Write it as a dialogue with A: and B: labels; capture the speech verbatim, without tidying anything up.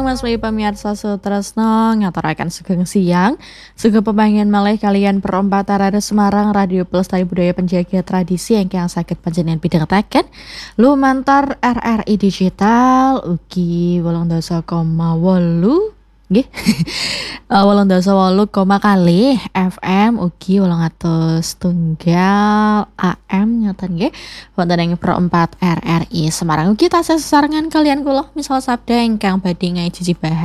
A: Mas Wi pamirsa sutresno ngaturaken sugeng siang. Sugeng pepanggihan malih kalian perempat arada Semarang Radio Pelestari Budaya Penjaga Tradisi ingkang saged panjenengan pidhangetaken lumantar R R I Digital ugi wolung dasa koma wolu nggih. Eh, wolung dasa wolu koma kalih F M ugi wolung atus setunggal A M ngaten nggih. Wonten ing Perempat R R I Semarang ugi tasih sesarengan kalian kula misal sabda ingkang badhe ngaji